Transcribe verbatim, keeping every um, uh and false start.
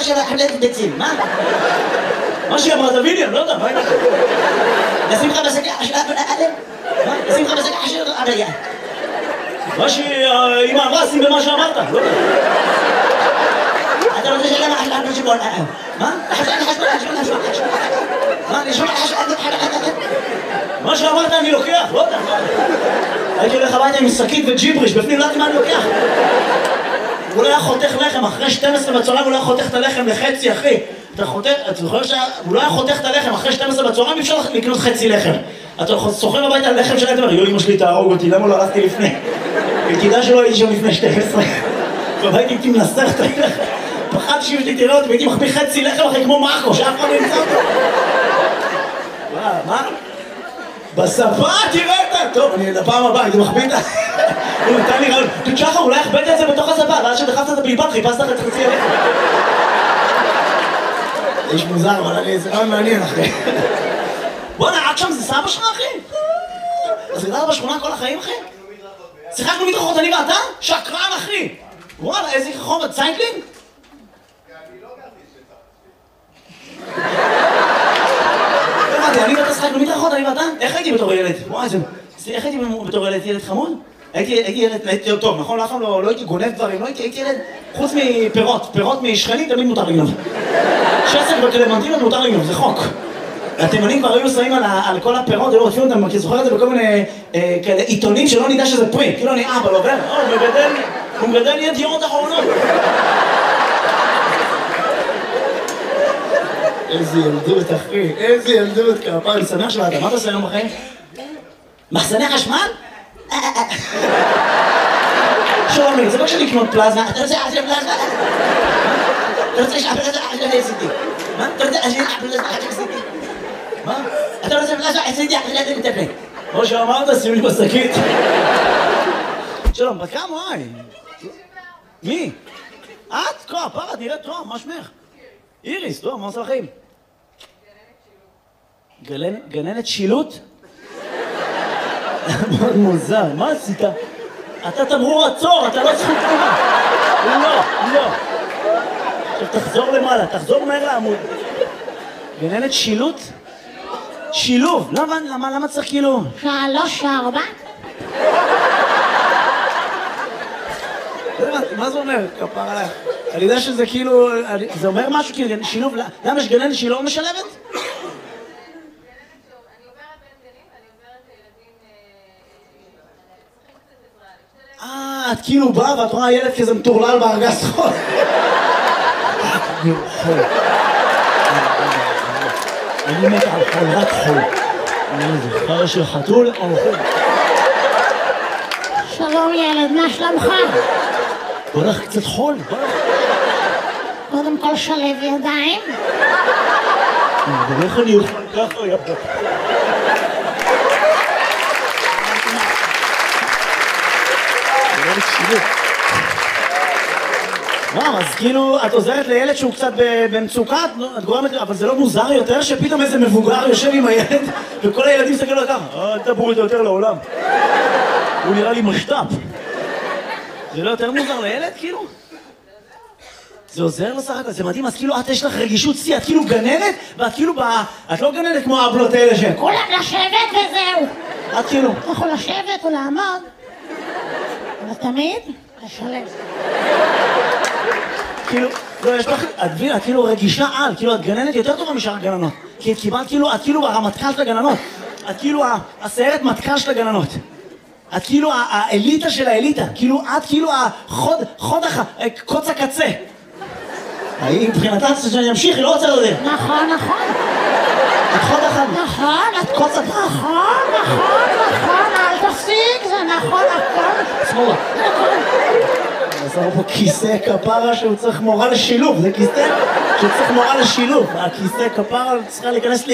של החלטת ביצים, מה? מה שהיא אמרה, תביא לי, אני לא יודע, מה היא אמרה? נשים לך בשקע של האדם? מה? נשים לך בשקע של הרגע? מה שהיא אמרה, שים במה שאמרת, לא יודע. אתה רוצה שלמה אחלה אחלה שבול, מה? מה? אני שומע לך מה שאמרת אני לוקח, לא יודע. הייתי הולך הביתה עם שקית וג'יבריש, בפנים לא יודעת מה אני לוקח. הוא לא היה חותך לחם, אחרי שתים עשרה בצהריים הוא לא היה חותך את הלחם לחצי, אחי. אתה חותך, אתה זוכר שהוא לא היה חותך את הלחם, אחרי שתים עשרה בצהריים אי אפשר לקנות חצי לחם. אתה סוחר הביתה על לחם שלהם, אתה אומר, יו, אמא שלי תהרוג אותי, למה לא הלכתי לפני? תדע שלא הייתי שם לפני שתים עשרה. והייתי הייתי מנסח את הלחם. פחדתי שאם תראה אותי, והייתי מחביא חצי לחם אחרי כמו מרקו, שאף אחד לא ימצא אותו. מה? מה? בשפה תראה את טוב, אני לפעם הבאה, הייתי מחביא את ה... הוא נתן לי רעיון, תשחר, אולי הכבדת את זה בתוך השפה, ואז שדחפת את הבלבד, חיפשת לך את חצי הלחם. איש מוזר, אבל אני, זה רעיון מעניין, אחי. בוא'נה, עד שם זה סבא שלך, אחי? אז גדלת בשכונה כל החיים, אחי? שיחקנו מדרכות, אני ואתה? שקרן, אחי! וואלה, איזה חומר, ציינקלינג? אני לא גרתי אני ואתה שחקנו מדרכות, אני ואתה? איך הייתי בתור ילד? וואי, זה... איך הייתי בתור ילד? ילד חמוד? הייתי ילד טוב, נכון? אף פעם לא הייתי גונב דברים, לא הייתי ילד... חוץ מפירות, פירות משכנים תמיד מותר לגנוב. שסק וקלמנטינות מותר לגנוב, זה חוק. התימנים כבר היו שמים על כל הפירות, ולא רודפים אותם, כי זוכר את זה בכל מיני כאלה עיתונים שלא נדע שזה פרי. כאילו אני אבא, לא עובר? הוא מגדל ידיעות אחרונות. איזה ילדות, אחי, איזה ילדות, כפר, אני שמח שבאת, מה אתה עושה היום בחיים? מחסני חשמל? שלומי, זה לא שאני לקנות פלזמה, אתה רוצה לעשות פלזמה? אתה רוצה לשאפל את זה אחרי עשיתי? מה? אתה רוצה לעשות פלזמה אחרי עשיתי? מה? אתה רוצה פלזמה עשיתי אחרי עשיתי מטפל? כמו שאמרת, שים לי בשקית. שלום, בת כמה, וואי? מי? את? כה, פרה, נראית טוב, מה שמך? איריס, טוב, מה עושה לכם? גננת שילוט? מאוד מוזר, מה עשית? אתה תמרור עצור, אתה לא זכות תנועה. לא, לא. עכשיו תחזור למעלה, תחזור מהר לעמוד. גננת שילוט? שילוב. למה, למה, למה צריך כאילו? שלוש, ארבע. מה זה אומר? כפר עליך. אני יודע שזה כאילו, זה אומר משהו כאילו, שילוב, למה יש גננת שהיא לא משלבת? אה, את כאילו באה ואת רואה ילד כזה מטורלל בארגז חול. אני חול. אני מת על חול, רק חול. אני זוכר של חתול או חול. שלום ילד, מה שלומך? בוא נלך קצת חול, בוא נלך. קודם כל שלב ידיים. ואיך אני אוכל ככה, יפה. וואו, אז כאילו, את עוזרת לילד שהוא קצת במצוקה, את גורמת, אבל זה לא מוזר יותר שפתאום איזה מבוגר יושב עם הילד וכל הילדים מסתכלים לו ככה, אל תבואו איתו יותר לעולם. הוא נראה לי משת"פ. זה לא יותר מוזר לילד, כאילו? זה עוזר לו סך הכל, זה מדהים, אז כאילו את יש לך רגישות שיא, את כאילו גננת, ואת כאילו ב... את לא גננת כמו האבלות האלה ש... כולם לשבת וזהו. את כאילו... אתה יכול לשבת או לעמוד, אבל תמיד לשלב. כאילו, לא, יש לך, את מבינה, את כאילו רגישה על, כאילו את גננת יותר טובה משאר הגננות. כי את קיבלת כאילו, את כאילו הרמטכ"ל של הגננות. את כאילו הסיירת מטכ"ל של הגננות. את כאילו האליטה של האליטה. כאילו, את כאילו החוד, חוד הח... קוץ הקצה. היא מבחינתה שאני אמשיך, היא לא רוצה לדעת. נכון, נכון. את חוד אחד. נכון, את קוץ הקצה. נכון, נכון, נכון, אל תפסיק, זה נכון, הכל. שמאלה. עזר פה כיסא כפרה שהוא צריך מורה לשילוב, זה כיסא שהוא צריך מורה לשילוב. הכיסא כפרה צריכה להיכנס לי